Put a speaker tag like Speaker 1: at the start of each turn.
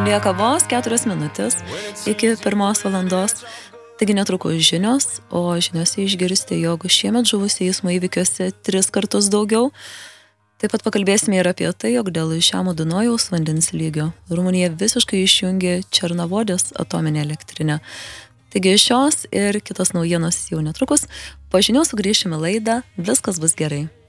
Speaker 1: Lieka vos 4 minutės iki 1 valandos. Taigi netrukus žinios, o žiniose išgirsti, jog šiemet žuvusių eismo įvykiuose 3 kartus daugiau. Taip pat pakalbėsime ir apie tai, jog dėl Žemo Dunojaus vandens lygio Rumunija visiškai išjungė Černavodės atominę elektrinę. Taigi šios ir kitos naujienos jau netrukus. Po žinių sugrįšime laidą, viskas bus gerai.